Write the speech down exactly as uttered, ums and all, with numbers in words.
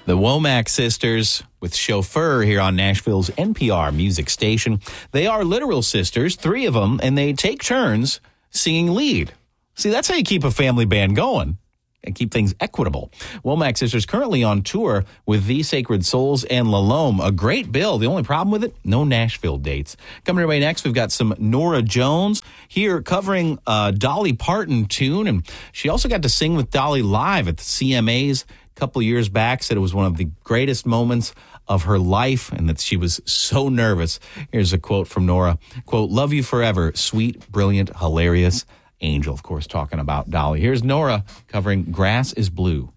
The Womack sisters with Chauffeur here on Nashville's N P R music station. They are literal sisters, three of them, and they take turns singing lead. See, that's how you keep a family band going and keep things equitable. Womack sisters currently on tour with The Sacred Souls and La Lome. A great bill. The only problem with it, no Nashville dates. Coming your way next, we've got some Norah Jones here covering a Dolly Parton tune. And she also got to sing with Dolly live at the C M As a couple years back. Said it was one of the greatest moments of her life and that she was so nervous. Here's a quote from Norah. Quote, "Love you forever, sweet, brilliant, hilarious angel." Of course, talking about Dolly. Here's Norah covering Grass is Blue.